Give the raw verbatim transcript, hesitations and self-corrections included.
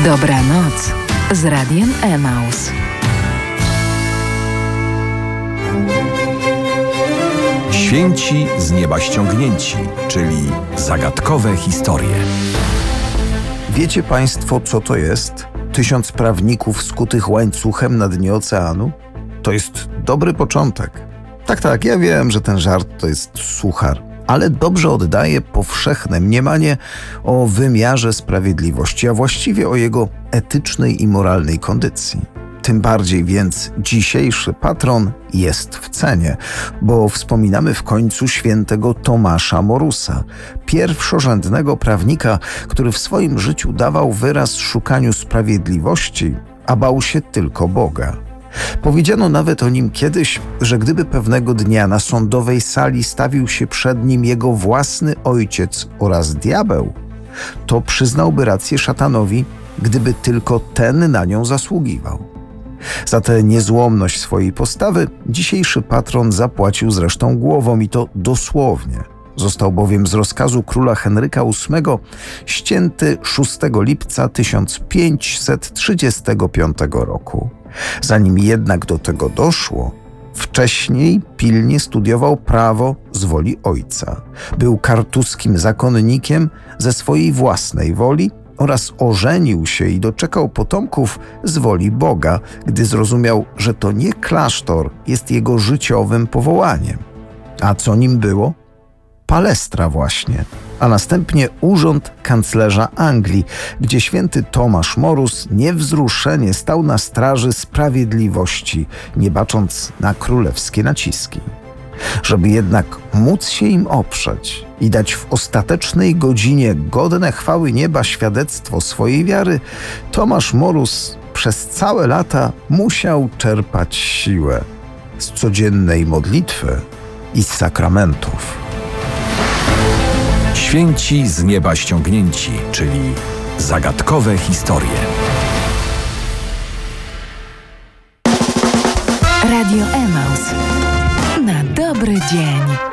Dobranoc z Radiem Emaus. Święci z nieba ściągnięci, czyli zagadkowe historie. Wiecie Państwo, co to jest? Tysiąc prawników skutych łańcuchem na dnie oceanu? To jest dobry początek. Tak, tak, ja wiem, że ten żart to jest suchar, ale dobrze oddaje powszechne mniemanie o wymiarze sprawiedliwości, a właściwie o jego etycznej i moralnej kondycji. Tym bardziej więc dzisiejszy patron jest w cenie, bo wspominamy w końcu świętego Tomasza Morusa, pierwszorzędnego prawnika, który w swoim życiu dawał wyraz szukaniu sprawiedliwości, a bał się tylko Boga. Powiedziano nawet o nim kiedyś, że gdyby pewnego dnia na sądowej sali stawił się przed nim jego własny ojciec oraz diabeł, to przyznałby rację szatanowi, gdyby tylko ten na nią zasługiwał. Za tę niezłomność swojej postawy dzisiejszy patron zapłacił zresztą głową i to dosłownie. Został bowiem z rozkazu króla Henryka ósmego ścięty szóstego lipca tysiąc pięćset trzydziestego piątego roku. Zanim jednak do tego doszło, wcześniej pilnie studiował prawo z woli ojca. Był kartuskim zakonnikiem ze swojej własnej woli oraz ożenił się i doczekał potomków z woli Boga, gdy zrozumiał, że to nie klasztor jest jego życiowym powołaniem. A co nim było? Palestra właśnie, a następnie urząd kanclerza Anglii, gdzie święty Tomasz Morus niewzruszenie stał na straży sprawiedliwości, nie bacząc na królewskie naciski. Żeby jednak móc się im oprzeć i dać w ostatecznej godzinie godne chwały nieba świadectwo swojej wiary, Tomasz Morus przez całe lata musiał czerpać siłę z codziennej modlitwy i z sakramentów. Święci z nieba ściągnięci, czyli zagadkowe historie. Radio Emaus. Na dobry dzień.